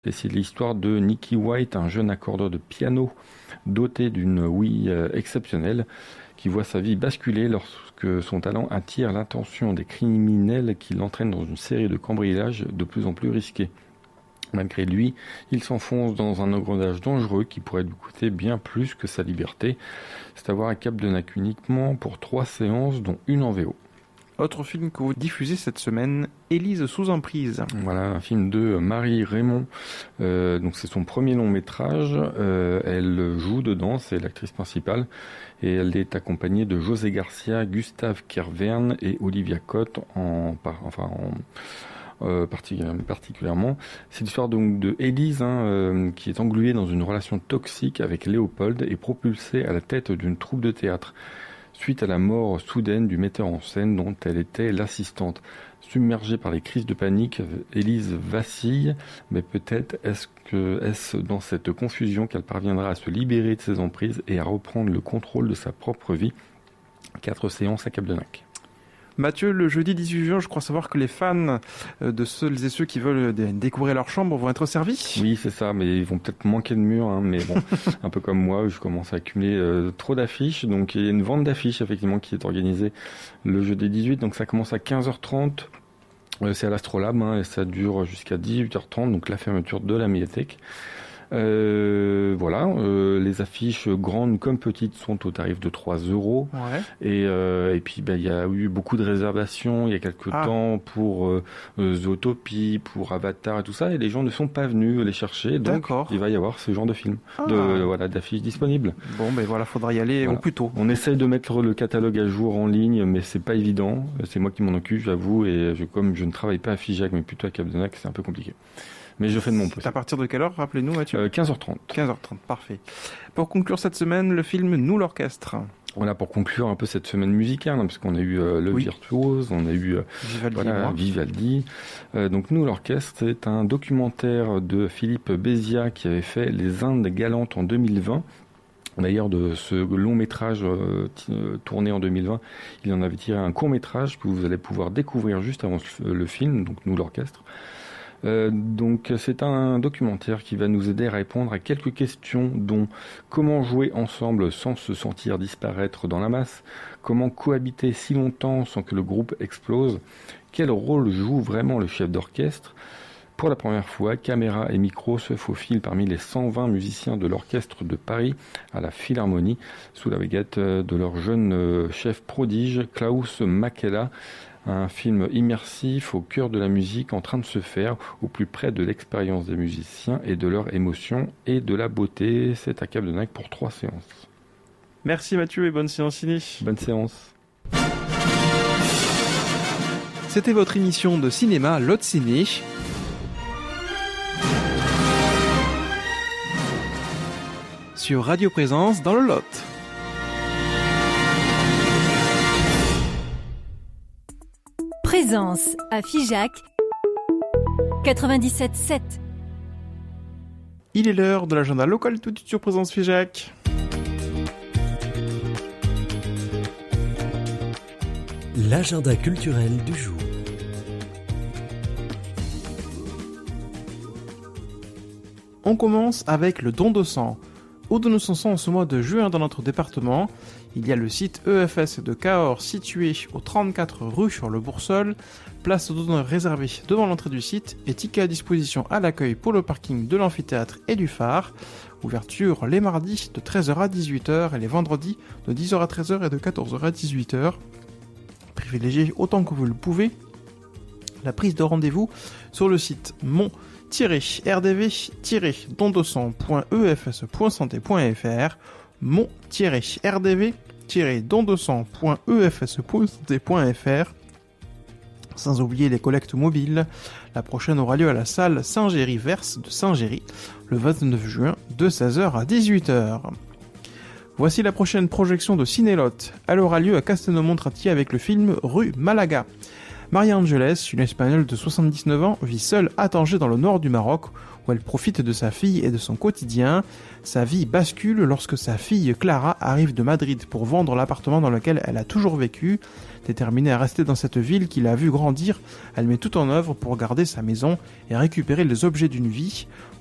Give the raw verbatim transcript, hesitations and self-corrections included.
Et c'est l'histoire de Nicky White, un jeune accordeur de piano doté d'une ouïe exceptionnelle, qui voit sa vie basculer lorsque son talent attire l'attention des criminels qui l'entraînent dans une série de cambriolages de plus en plus risqués. Malgré lui, il s'enfonce dans un engrenage dangereux qui pourrait lui coûter bien plus que sa liberté. C'est à voir à Cap de Nac uniquement pour trois séances, dont une en V O. Autre film que vous diffusez cette semaine, Élise sous emprise. Voilà, un film de Marie Raymond. Euh, donc c'est son premier long métrage. Euh, elle joue dedans, c'est l'actrice principale. Et elle est accompagnée de José Garcia, Gustave Kervern et Olivia Cotte, en, enfin en, euh, particulièrement. C'est l'histoire donc de Élise, hein, euh, qui est engluée dans une relation toxique avec Léopold et propulsée à la tête d'une troupe de théâtre, suite à la mort soudaine du metteur en scène dont elle était l'assistante. Submergée par les crises de panique, Élise vacille, mais peut-être est-ce que est-ce dans cette confusion qu'elle parviendra à se libérer de ses emprises et à reprendre le contrôle de sa propre vie. Quatre séances à Cap de Nac. Mathieu, le jeudi dix-huit juin, je crois savoir que les fans de ceux et ceux qui veulent découvrir leur chambre vont être servis. Oui, c'est ça, mais ils vont peut-être manquer de murs, hein, mais bon, un peu comme moi, je commence à accumuler euh, trop d'affiches. Donc il y a une vente d'affiches effectivement qui est organisée le jeudi dix-huit, donc ça commence à quinze heures trente. Euh, c'est à l'Astrolabe, hein, et ça dure jusqu'à dix-huit heures trente, donc la fermeture de la médiathèque. Euh, voilà, euh, les affiches grandes comme petites sont au tarif de trois euros. Ouais. Et, euh, et puis, ben, il y a eu beaucoup de réservations il y a quelques ah. temps pour euh, Zootopie, pour Avatar et tout ça, et les gens ne sont pas venus les chercher. Donc, D'accord. il va y avoir ce genre de film, ah. de, voilà, d'affiches disponibles. Bon, ben voilà, faudra y aller voilà. au plus tôt. On essaye de mettre le catalogue à jour en ligne, mais c'est pas évident. C'est moi qui m'en occupe, j'avoue, et je, comme je ne travaille pas à Figeac, mais plutôt à Cap de Nac, c'est un peu compliqué. Mais je fais de mon possible. À partir de quelle heure, rappelez-nous, Mathieu ? euh, quinze heures trente. quinze heures trente, parfait. Pour conclure cette semaine, le film Nous l'orchestre. Voilà, pour conclure un peu cette semaine musicale, hein, parce qu'on a eu euh, Le oui. Virtuose, on a eu euh, Vivaldi. Voilà, Vivaldi. Euh, donc Nous l'orchestre, c'est un documentaire de Philippe Béziat qui avait fait Les Indes galantes en deux mille vingt. D'ailleurs, de ce long métrage euh, t- tourné en deux mille vingt, il en avait tiré un court métrage que vous allez pouvoir découvrir juste avant le film, donc Nous l'orchestre. Euh, donc c'est un documentaire qui va nous aider à répondre à quelques questions, dont comment jouer ensemble sans se sentir disparaître dans la masse, comment cohabiter si longtemps sans que le groupe explose, quel rôle joue vraiment le chef d'orchestre. Pour la première fois, caméra et micro se faufilent parmi les cent vingt musiciens de l'orchestre de Paris à la Philharmonie, sous la baguette de leur jeune chef prodige, Klaus Makela. Un film immersif au cœur de la musique en train de se faire, au plus près de l'expérience des musiciens et de leur émotion et de la beauté. C'est à Cap de Nac pour trois séances. Merci Mathieu et bonne séance ciné. Bonne séance. C'était votre émission de cinéma Lot Ciné. Sur Radio Présence dans le Lot. Présence à Figeac quatre-vingt-dix-sept sept. Il est l'heure de l'agenda local tout de suite sur Présence Figeac. L'agenda culturel du jour. On commence avec le don de sang. Où nous en sommes en ce mois de juin dans notre département. Il y a le site E F S de Cahors situé au trente-quatre rue sur le Boursol, place aux donneurs réservée devant l'entrée du site et tickets à disposition à l'accueil pour le parking de l'amphithéâtre et du phare. Ouverture les mardis de treize heures à dix-huit heures et les vendredis de dix heures à treize heures et de quatorze heures à dix-huit heures. Privilégiez autant que vous le pouvez la prise de rendez-vous sur le site mon-r d v don de sang point e f s point santé point f r mon-r d v don de sang point e f s point santé point f r. Sans oublier les collectes mobiles. La prochaine aura lieu à la salle Saint-Géry-Verse de Saint-Géry le vingt-neuf juin de seize heures à dix-huit heures. Voici la prochaine projection de Cinélotte. Elle aura lieu à Castelnau-Montratier avec le film Rue Malaga. Maria Angeles, une Espagnole de soixante-dix-neuf ans, vit seule à Tanger dans le nord du Maroc, où elle profite de sa fille et de son quotidien. Sa vie bascule lorsque sa fille Clara arrive de Madrid pour vendre l'appartement dans lequel elle a toujours vécu. Déterminée à rester dans cette ville qui l'a vue grandir, elle met tout en œuvre pour garder sa maison et récupérer les objets d'une vie.